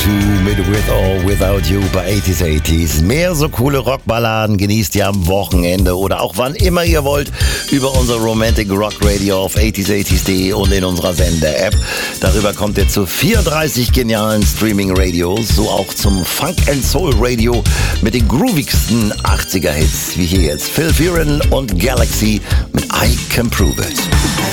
mit With or Without You bei 80s. Mehr so coole Rockballaden genießt ihr am Wochenende oder auch wann immer ihr wollt über unser Romantic Rock Radio auf 80s.de und in unserer Sender-App. Darüber kommt ihr zu 34 genialen Streaming-Radios, so auch zum Funk and Soul Radio mit den groovigsten 80er-Hits, wie hier jetzt Phil Fearon und Galaxy mit I Can Prove It.